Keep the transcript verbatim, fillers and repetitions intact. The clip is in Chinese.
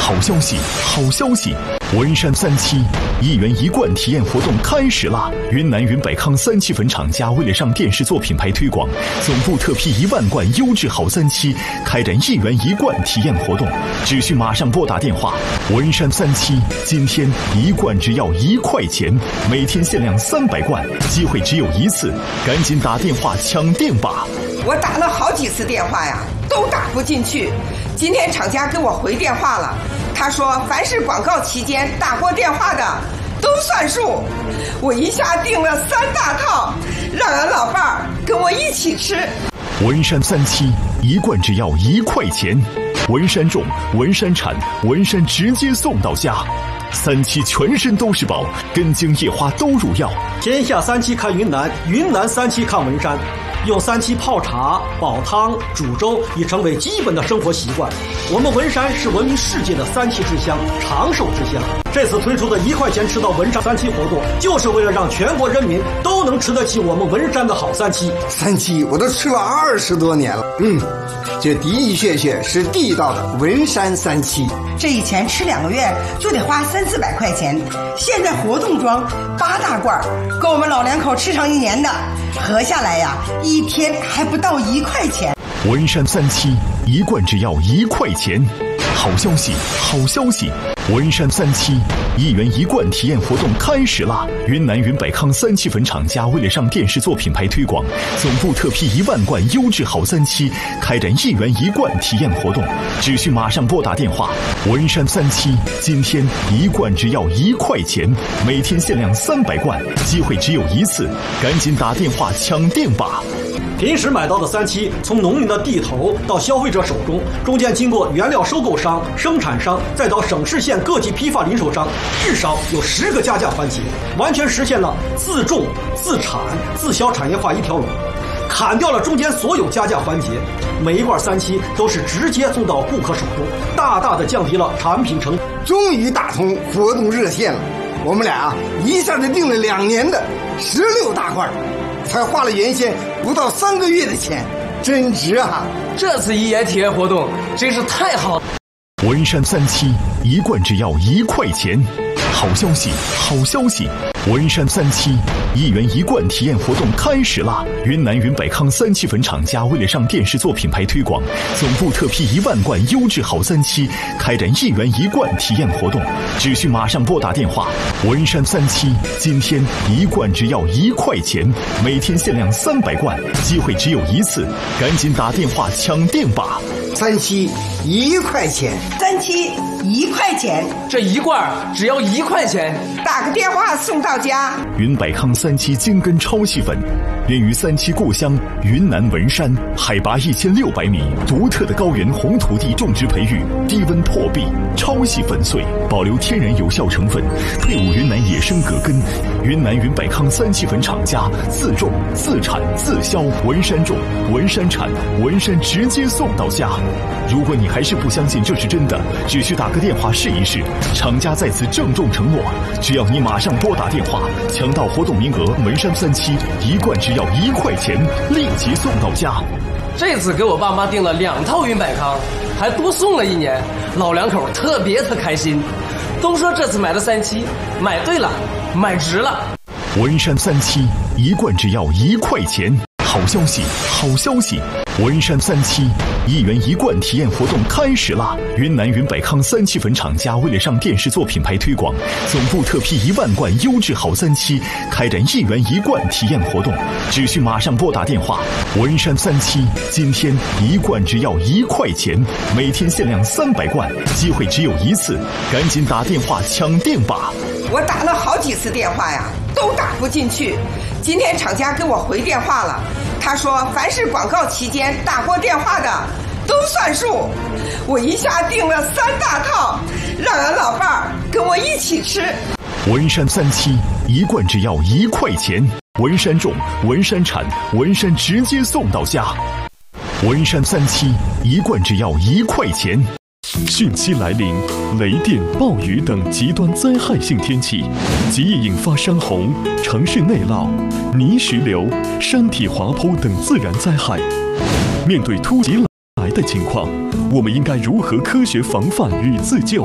好消息，好消息！文山三期一元一罐体验活动开始啦！云南云百康三七粉厂家为了上电视做品牌推广，总部特批一万罐优质好三七，开展一元一罐体验活动，只需马上拨打电话。文山三期今天一罐只要一块钱，每天限量三百罐，机会只有一次，赶紧打电话抢定吧！ 我打了好几次电话呀，都打不进去。今天厂家给我回电话了，他说凡是广告期间打过电话的都算数。我一下订了三大套，让俺老伴儿跟我一起吃。 文山三期一罐只要一块钱，文山种，文山产，文山直接送到家。三七全身都是宝，根茎叶花都入药。 天下三七看云南，云南三七看文山。用三七泡茶、煲汤、煮粥已成为基本的生活习惯。我们文山是闻名世界的三七之乡，长寿之乡。这次推出的一块钱吃到文山三七活动，就是为了让全国人民都能吃得起我们文山的好三七。 三七我都吃了二十多年了，嗯，这的的确确是地道的文山三七。 这以前吃两个月就得花三四百块钱，现在活动装八大罐，够我们老两口吃上一年的。合下来呀，一天还不到一块钱。 文山三七一罐只要一块钱，好消息，好消息！文山三期一元一罐体验活动开始啦！云南云百康三七粉厂家为了上电视做品牌推广，总部特批一万罐优质好三七，开展一元一罐体验活动，只需马上拨打电话。文山三期今天一罐只要一块钱，每天限量三百罐，机会只有一次，赶紧打电话抢定吧！ 平时买到的三七，从农民的地头到消费者手中，中间经过原料收购商、生产商，再到省市县各级批发零售商，至少有十个加价环节，完全实现了自种、自产、自销产业化一条龙。砍掉了中间所有加价环节，每一罐三七都是直接送到顾客手中，大大的降低了产品成本。 终于打通活动热线了，我们俩啊一下子订了两年的十六大罐，才花了原先不到三个月的钱，真值啊！ 这次一元体验活动真是太好了。 文山三期一罐只要一块钱，好消息，好消息！文山三期一元一罐体验活动开始啦！云南云百康三七粉厂家为了上电视做品牌推广，总部特批一万罐优质好三七，开展一元一罐体验活动，只需马上拨打电话。文山三期今天一罐只要一块钱，每天限量三百罐，机会只有一次，赶紧打电话抢定吧！ 三七一块钱， 三七一块钱， 这一罐只要一块钱， 打个电话送到家。 云百康三七精根超细粉，源于三七故乡云南文山，海拔一千六百米，独特的高原红土地种植培育，低温破壁，超细粉碎，保留天然有效成分，配伍云南野生葛根。云南云百康三七粉厂家自种、自产、自销，文山种，文山产，文山直接送到家。如果你还是不相信这是真的，只需打个电话试一试。厂家在此郑重承诺，只要你马上拨打电话，抢到活动名额，文山三期一罐只要一块钱，立即送到家。 这次给我爸妈订了两套云百康，还多送了一年，老两口特别的开心，都说这次买的三期买对了，买值了。 文山三期一罐只要一块钱，好消息，好消息！文山三期一元一罐体验活动开始啦！云南云百康三七粉厂家为了上电视做品牌推广，总部特批一万罐优质好三七，开展一元一罐体验活动，只需马上拨打电话。文山三期今天一罐只要一块钱，每天限量三百罐，机会只有一次，赶紧打电话抢定吧！ 我打了好几次电话呀，都打不进去。今天厂家给我回电话了，他说凡是广告期间打过电话的都算数。我一下订了三大套，让俺老伴儿跟我一起吃。 文山三期一罐只要一块钱，文山种，文山产，文山直接送到家。文山三期一罐只要一块钱。汛期来临，雷电、暴雨等极端灾害性天气极易引发山洪、城市内涝、泥石流、山体滑坡等自然灾害。面对突袭来的情况，我们应该如何科学防范与自救？